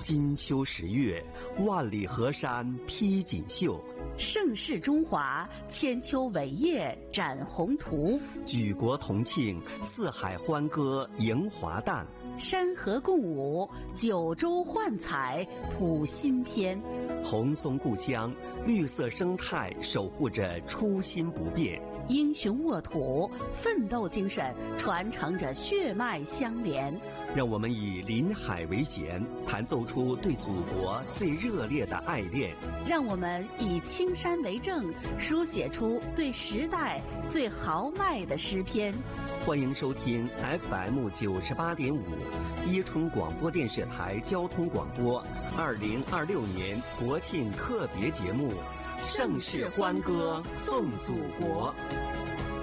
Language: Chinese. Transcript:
金秋十月，万里河山披锦绣。 盛世中华，千秋伟业展宏图。 举国同庆，四海欢歌迎华诞。 山河共舞，九州焕彩谱新篇。 红松故乡，绿色生态守护着初心不变。 英雄沃土，奋斗精神传承着血脉相连。 让我们以临海为弦，弹奏出对祖国最热烈的爱恋。 让我们以青山为证，书写出对时代最豪迈的诗篇。 欢迎收听 FM 98.5伊春广播电视台交通广播2026年国庆特别节目《盛世欢歌颂祖国》。